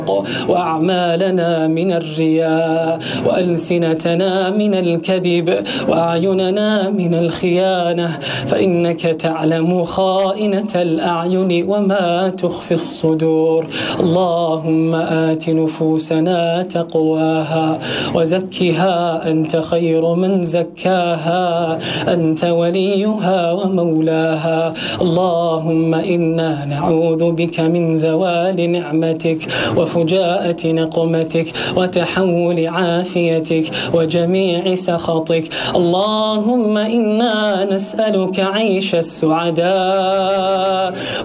وأعمالنا من الرياء، وألسنتنا من الكذب، وأعيننا من الخيانة، فإنك تعلم خائنة الأعين وما تخفي الصدور. اللهم آت نفوسنا تقواها وزكها أنت خير من زكاها، أنت وليها ومولاها. اللهم إنا نعوذ بك من زوال نعمتك وفجاءة نقمتك وتحول عافيتك وجميع سخطك. اللهم إنا نسألك عيش السعداء